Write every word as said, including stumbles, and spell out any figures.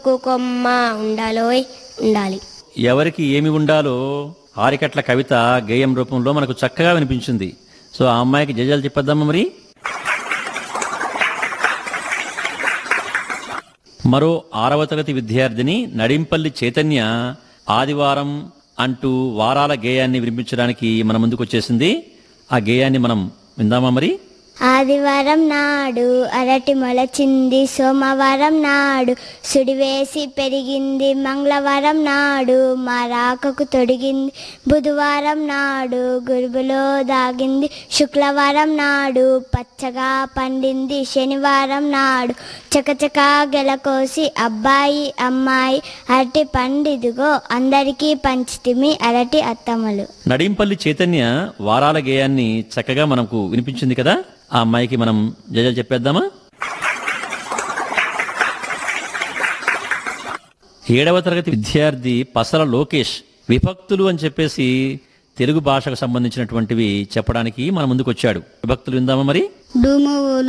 కొమ్మ ఉండాలోయ్ ఉండాలి. ఎవరికి ఏమి ఉండాలో ఆరికట్ల కవిత గేయం రూపంలో మనకు చక్కగా వినిపించింది. సో ఆ అమ్మాయికి జజాలు చెప్పేద్దామా మరి. మరో ఆరవ తరగతి విద్యార్థిని నడింపల్లి చైతన్య ఆదివారం అంటూ వారాల గేయాన్ని వినిపించడానికి మన ముందుకు వచ్చేసింది. ఆ గేయాన్ని మనం విందామా మరి. ఆదివారం నాడు అరటి మొలచింది, సోమవారం నాడు సుడివేసి పెరిగింది, మంగళవారం నాడు మరాకకు తొడిగింది, బుధవారం నాడు గురుబులో దాగింది, శుక్రవారం నాడు పచ్చగా పండింది, శనివారం నాడు చకచకా గెలకోసి అబ్బాయి అమ్మాయి అరటి పండిదిగో అందరికీ పంచితిమి అరటి అత్తమ్మలు. నడింపల్లి చైతన్య వారాల గేయాన్ని చక్కగా మనకు వినిపించింది కదా. ఆ అమ్మాయికి మనం జజలు చెప్పేద్దామా. ఏడవ తరగతి విద్యార్థి పసల లోకేష్ విభక్తులు అని చెప్పేసి తెలుగు భాషకు సంబంధించినటువంటివి చెప్పడానికి మన ముందుకు వచ్చాడు. విభక్తులు విందామా మరి. డుమువులు